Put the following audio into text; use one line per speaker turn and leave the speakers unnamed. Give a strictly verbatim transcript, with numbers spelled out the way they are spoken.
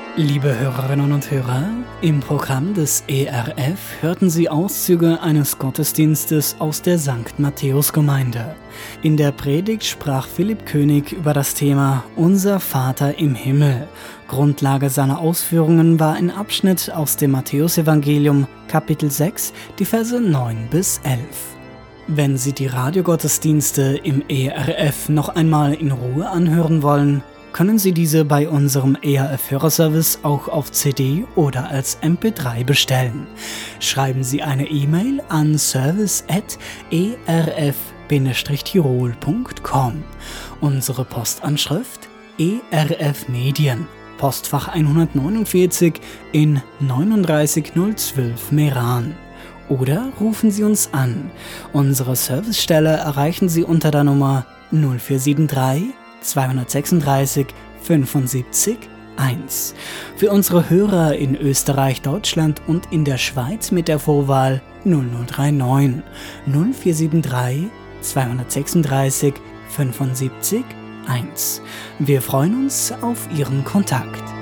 Liebe Hörerinnen und Hörer, im Programm des E R F hörten Sie Auszüge eines Gottesdienstes aus der Sankt Matthäus-Gemeinde. In der Predigt sprach Philipp König über das Thema Unser Vater im Himmel. Grundlage seiner Ausführungen war ein Abschnitt aus dem Matthäusevangelium, Kapitel sechs, die Verse neun bis elf. Wenn Sie die Radiogottesdienste im E R F noch einmal in Ruhe anhören wollen, können Sie diese bei unserem E R F-Hörerservice auch auf C D oder als M P drei bestellen. Schreiben Sie eine E-Mail an service at e r f tirol punkt com. Unsere Postanschrift E R F Medien, Postfach hundertneunundvierzig in drei neun null eins zwei Meran. Oder rufen Sie uns an. Unsere Servicestelle erreichen Sie unter der Nummer null vier sieben drei zweihundertsechsunddreißig fünfundsiebzig eins. Für unsere Hörer in Österreich, Deutschland und in der Schweiz mit der Vorwahl null null drei neun null vier sieben drei zweihundertsechsunddreißig fünfundsiebzig eins. Wir freuen uns auf Ihren Kontakt.